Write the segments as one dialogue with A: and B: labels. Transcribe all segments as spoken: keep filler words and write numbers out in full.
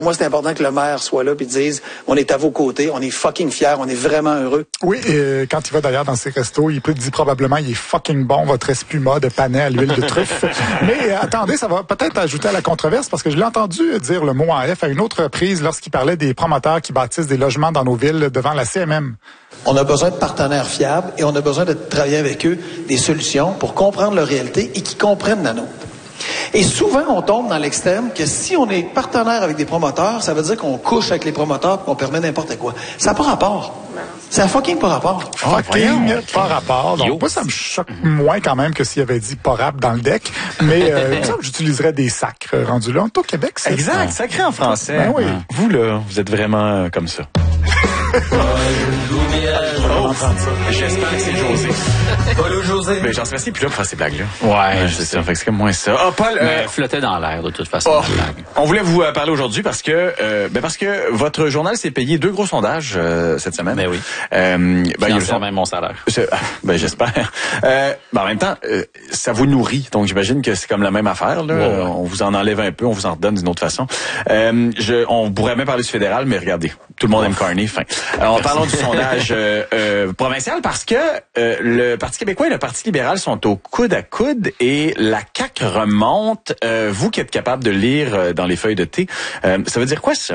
A: Moi, c'est important que le maire soit là puis dise on est à vos côtés, on est fucking fiers, on est vraiment heureux.
B: Oui, et quand il va d'ailleurs dans ces restos, il peut dire probablement il est fucking bon votre espuma de panais à l'huile de truffe. Mais euh, attendez, ça va peut-être ajouter à la controverse parce que je l'ai entendu dire le mot en F à une autre reprise lorsqu'il parlait des promoteurs qui bâtissent des logements dans nos villes devant la C M M.
A: On a besoin de partenaires fiables et on a besoin de travailler avec eux des solutions pour comprendre leur réalité et qu'ils comprennent la nôtre. Et souvent, on tombe dans l'extrême que si on est partenaire avec des promoteurs, ça veut dire qu'on couche avec les promoteurs et qu'on permet n'importe quoi. Ça n'a pas rapport. Ça n'a fucking pas rapport.
B: Fucking pas rapport. Donc, moi, ça me choque moins quand même que s'il avait dit pas rap dans le deck. Mais, euh, il me semble que j'utiliserais des sacres rendus là. On est au Québec, c'est
C: exact, ça. Sacré en français.
B: Ben oui.
C: Vous, là, vous êtes vraiment comme ça. Oh, j'espère que c'est José.
D: Paul José.
C: Mais j'en sais assez plus là pour faire ces blagues-là.
E: Ouais,
C: je sais. Fait que c'est comme moins ça. Ah, oh, Paul.
E: Mais
C: euh,
E: flottait dans l'air, de toute façon.
C: Oh, on voulait vous euh, parler aujourd'hui parce que, euh, ben parce que votre journal s'est payé deux gros sondages euh, cette semaine.
E: Ben oui.
C: Euh, ben, il y a le son...
E: même mon salaire.
C: Ben j'espère. Euh, ben en même temps, euh, ça vous nourrit, donc j'imagine que c'est comme la même affaire. Là. Ouais, ouais. On vous en enlève un peu, on vous en redonne d'une autre façon. Euh, je, on pourrait même parler du fédéral, mais regardez, tout le monde aime Carney. Fin. Alors parlons du sondage euh, euh, provincial parce que euh, le Parti québécois et le Parti libéral sont au coude à coude et la C A Q remonte. Euh, vous qui êtes capable de lire euh, dans les feuilles de thé, euh, ça veut dire quoi ça?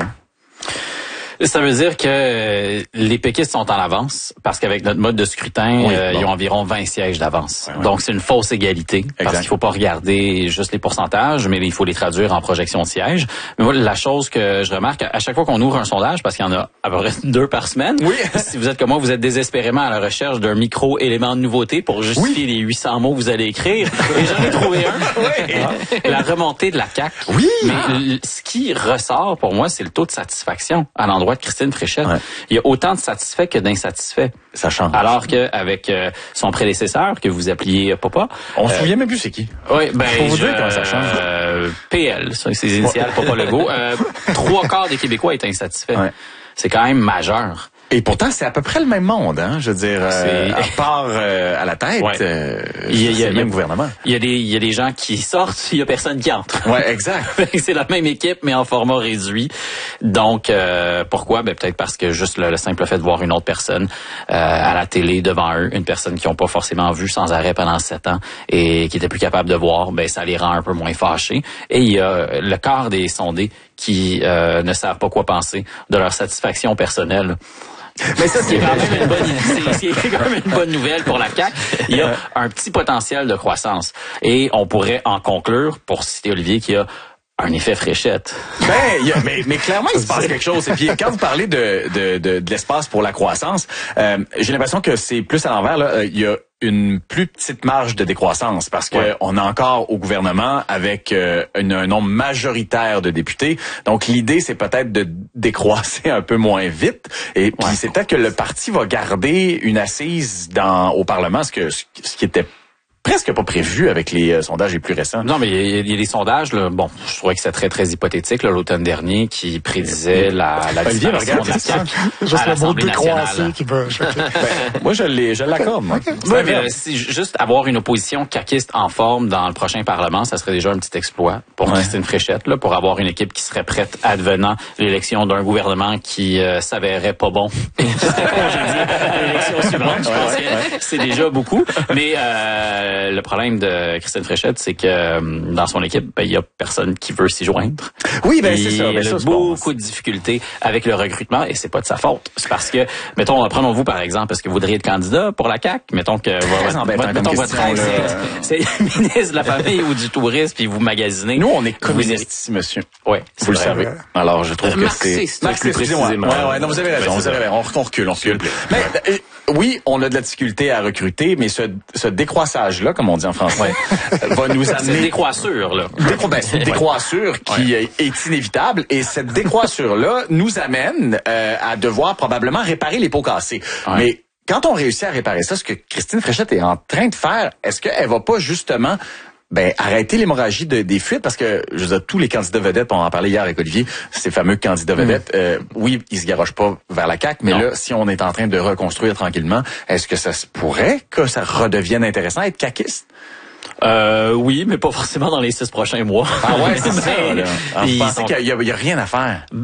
E: Ça veut dire que les péquistes sont en avance parce qu'avec notre mode de scrutin, oui, euh, bon. ils ont environ vingt sièges d'avance. Ouais, ouais. Donc, c'est une fausse égalité exact. Parce qu'il faut pas regarder juste les pourcentages, mais il faut les traduire en projection de sièges. Mais moi, la chose que je remarque, à chaque fois qu'on ouvre un sondage, parce qu'il y en a à peu près deux par semaine, oui. si vous êtes comme moi, vous êtes désespérément à la recherche d'un micro-élément de nouveauté pour justifier oui. les huit cents mots que vous allez écrire. Et j'en ai trouvé un. Oui. La remontée de la C A Q.
C: Oui.
E: Mais ah. ce qui ressort pour moi, c'est le taux de satisfaction à l'endroit de Christine Fréchette. Ouais. Il y a autant de satisfaits que d'insatisfaits.
C: Ça change.
E: Alors qu'avec euh, son prédécesseur, que vous appeliez Papa...
C: On
E: euh,
C: se souvient même plus c'est qui.
E: Oui, ben...
C: Faut vous
E: je,
C: dire comment ça change.
E: Euh, P L, ça, c'est ses initiales, Papa Legault. Euh, trois quarts des Québécois étaient insatisfaits. Ouais. C'est quand même majeur.
C: Et pourtant, c'est à peu près le même monde, hein. Je veux dire, euh, à part euh, à la tête, ouais. euh, il y a, il y a, c'est le même gouvernement.
E: Il y a des, il y a des gens qui sortent, il y a personne qui entre.
C: Ouais, exact.
E: C'est la même équipe, mais en format réduit. Donc, euh, pourquoi? Ben peut-être parce que juste le, le simple fait de voir une autre personne euh, à la télé devant eux, une personne qu'ils n'ont pas forcément vue sans arrêt pendant sept ans et qui était plus capable de voir, ben ça les rend un peu moins fâchés. Et il y a le quart des sondés qui euh, ne savent pas quoi penser de leur satisfaction personnelle. Mais ça, c'est quand même une bonne, c'est, c'est quand même une bonne nouvelle pour la C A Q. Il y a un petit potentiel de croissance. Et on pourrait en conclure, pour citer Olivier, qu'il y a un effet Fréchette.
C: Ben, il y a, mais, mais clairement, il se passe quelque chose. Et puis, quand vous parlez de, de, de, de l'espace pour la croissance, euh, j'ai l'impression que c'est plus à l'envers, là. Il y a une plus petite marge de décroissance parce que ouais. on a encore au gouvernement avec euh, une, un nombre majoritaire de députés. Donc l'idée c'est peut-être de décroisser un peu moins vite et puis ouais. c'est peut-être que le parti va garder une assise dans au Parlement, ce que ce qui était presque pas prévu avec les euh, sondages les plus récents.
E: Non, mais il y, y a des sondages, là, bon, je trouvais que c'était très, très hypothétique, là, l'automne dernier, qui prédisait la, la disparition de la C A Q
B: juste
E: à l'Assemblée
B: nationale. Qui veut,
C: ben, moi, je l'ai, je l'accorde, moi.
E: Okay. Oui, mais euh, si, juste avoir une opposition caquiste en forme dans le prochain Parlement, ça serait déjà un petit exploit pour ouais. Christine Fréchette, là, pour avoir une équipe qui serait prête advenant l'élection d'un gouvernement qui euh, s'avérerait pas bon. à l'élection suivante, je pense ouais, que ouais. c'est déjà beaucoup. Mais euh, le problème de Christine Fréchette, c'est que dans son équipe, ben, il y a personne qui veut s'y joindre.
C: Oui, ben c'est ça. Ben,
E: il y a beaucoup de difficultés avec le recrutement et c'est pas de sa faute. C'est parce que, mettons, prenons-vous par exemple, est-ce que vous voudriez être candidat pour la C A Q? Mettons que votre, votre, mettons votre rêve, c'est, c'est ministre de la famille ou du tourisme, puis vous magasinez.
C: Nous, on est communistes ici, monsieur.
E: Oui,
C: vous le savez. Alors, je trouve que c'est...
E: Marxiste, plus précisément.
C: Ouais, ouais, non, vous avez raison, vous avez raison. On recule, on recule. Mais, oui, on a de la difficulté à recruter, mais ce, ce décroissage-là, comme on dit en français, va nous amener...
E: C'est une décroissure, là.
C: Décro... Ben, c'est une décroissure qui ouais. est inévitable, et cette décroissure-là nous amène euh, à devoir probablement réparer les pots cassés. Ouais. Mais quand on réussit à réparer ça, ce que Christine Fréchette est en train de faire, est-ce qu'elle va pas justement... Ben, arrêter l'hémorragie de, des fuites, parce que, je veux dire, tous les candidats vedettes, on en parlait hier avec Olivier, ces fameux candidats vedettes, mmh. euh, oui, ils se garochent pas vers la C A Q, mais non. Là, si on est en train de reconstruire tranquillement, est-ce que ça se pourrait que ça redevienne intéressant être caquiste?
E: Euh, oui, mais pas forcément dans les six prochains mois.
C: Ah ouais, c'est ça, là. Alors, vous pensez qu'il y a, il y a rien à faire?